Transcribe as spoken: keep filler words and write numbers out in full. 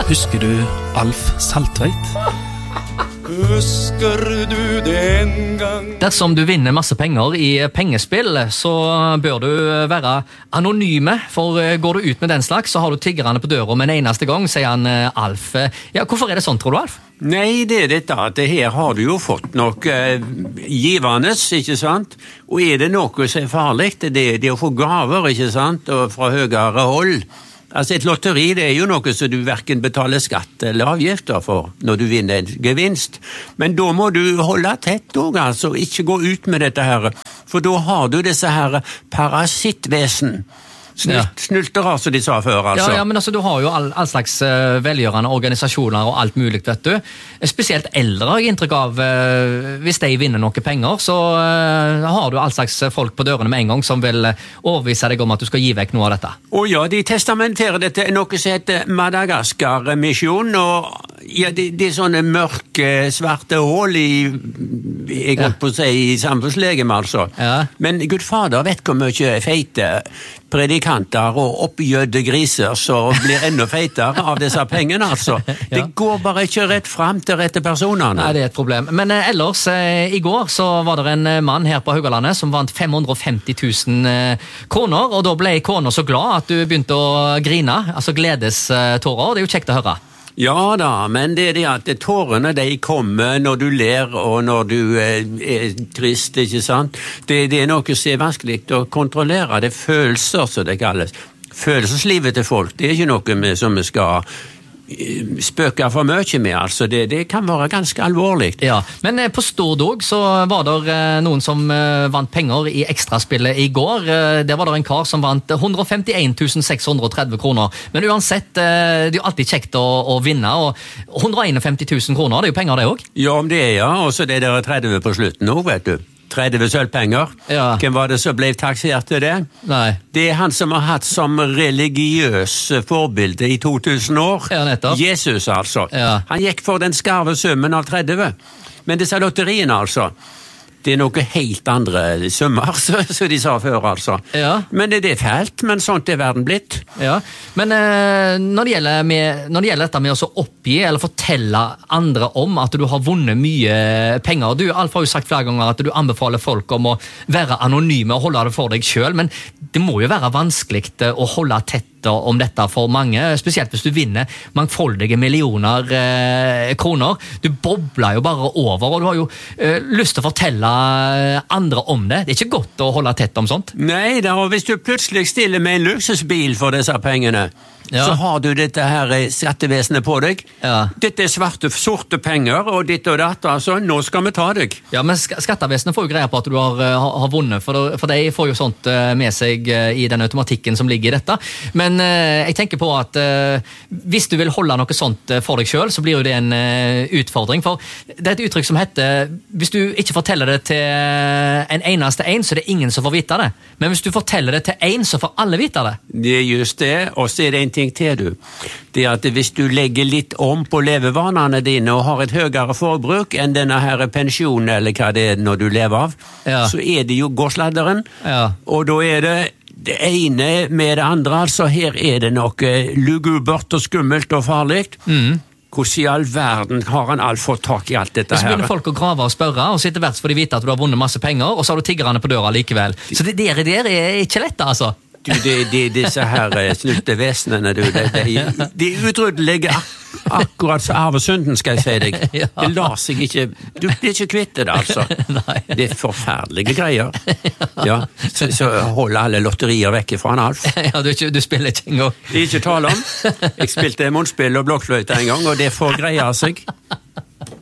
Husker du Alf Saltveit? Husker du den gang? Dersom du vinner masse penger i pengespill, så bør du være anonyme, for går du ut med den slags, så har du tiggerne på døra med en eneste gang, sier han Alf. Ja, hvorfor er det sånn, tror du, Alf? Nei, det er dette at her har du jo fått noe eh, givende, ikke sant? Og er det noe som er farlig, det er det å få gaver, ikke sant? Og fra høyere hold. Altså et lotteri, det er jo noe som du hverken betaler skatt eller avgifter for når du vinner en gevinst. Men da må du holde tett også, altså, ikke gå ut med dette her. For da har du disse her parasittvesen. Snult, ja. Snultere, som de sa før, altså. Ja, ja, men altså, du har jo all, all slags uh, velgjørende organisasjoner og alt mulig, vet du. Spesielt eldre har jeg inntrykk av, uh, hvis de vinner noen penger, så uh, har du all slags folk på dørene med en gang som vil uh, overvise deg om at du skal gi vekk noe av dette. Å ja, de testamenterer dette noe som heter Madagaskar-misjon, og ja, det, det er sånne mørke, svarte hål i, jeg holdt på å si, i samfunnslegeme, altså. Ja. Men Gud Fader vet hvor mye feite predikanter og oppgjødde griser som blir enda feitere av disse pengene, altså. Ja. Det går bare ikke rett frem til rette personene. Nei, det er et problem. Men eh, ellers, eh, i går så var det en mann her på Haugalandet som vant fem hundre og femti tusen eh, kroner, og da ble kona så glad at du begynte å grine, altså gledestårer. Det er jo kjekt å høre. Ja da, men det er det at tårene de kommer når du ler og når du eh, er trist, ikke sant? Det, det er noe som er vanskelig å kontrollere, det er følelser som det kalles. Følelseslivet til folk, det er ikke noe med, som vi skal spøke for mye med, altså det, det kan være ganske alvorlig. Ja, men på Stordog så var det noen som vant penger i ekstraspillet i går. Der var det en kar som vant one hundred fifty-one thousand six hundred thirty kroner. Men uansett, det er jo alltid kjekt å, å vinne, og one hundred fifty tusen kroner, det er jo penger det også. Ja, om det er, ja, og så det der thirty på slutten nå, vet du. thirty sølvpenger. Ja. Hvem var det som ble taksert til det? Nei. Det er han som har hatt som religiøs forbilde i to tusen år. Ja, nettopp. Jesus, altså. Ja. Han gikk for den skarve summen av thirty. Men disse lotteriene, altså, det er noe helt andre summer, som de sa før, altså. Ja. Men det, det er fælt, men sånt er verden blitt. Ja, men eh, når, det gjelder med, når det gjelder dette med å oppgi eller fortelle andre om at du har vunnet mye penger, du Alf har jo sagt flere ganger at du anbefaler folk om å være anonyme og holde det for deg selv, men det må jo være vanskelig å holde tett om dette for mange, spesielt hvis du vinner mangfoldige millioner eh, kroner. Du bobler jo bare over, og du har jo eh, lyst til å fortelle andre om det. Det er ikke godt å holde tett om sånt. Nei, da, hvis du plutselig stiller med en luksusbil for disse pengene, ja. Så har du dette her skattevesenet på deg. Ja. Dette er svarte, sorte penger, og ditt og datt, altså, nå skal vi ta deg. Ja, men skattevesenet får jo greie på at du har, har vunnet, for, for de får jo sånt med seg i den automatikken som ligger i dette. Men eh, jeg tenker på at eh, hvis du vil holde noe sånt for deg selv, så blir jo det en eh, utfordring, for det er et uttrykk som heter, hvis du ikke forteller det til en eneste en, så er det ingen som får vite det. Men hvis du forteller det til en, så får alle vite det. Det er just det, og så er det en ting til du. Det er at hvis du legger litt om på levevanene dine og har et høyere forbruk enn denne her pensjonen eller hva det er når du lever av, ja. Så er det jo gårdsledderen, ja. Og da er det det ene med det andre, altså her er det noe lugubert og skummelt og farlig. Mm. Hvordan i all verden har han alt fått tak i alt dette her? Så begynner folk å grave og spørre, og sitter verst for de vite at du har vunnet masse penger, og så har du tiggerne på døra likevel. Så det der, der er ikke lett, altså. Du, det, det, disse her snutte vesenene, du, det, det, de er utryddelige, akkurat så arvesynden, skal jeg si deg. Ja. Det lar seg ikke, du blir ikke kvitt det, altså. Nei. Det er forferdelige greier. Ja. Så, så hold alle lotterier vekke fra han, Alf. Ja, du, du spiller ikke en gang. Det er ikke tale om. Jeg spilte munnspill og blokkfløyte en gang, og det får greie seg.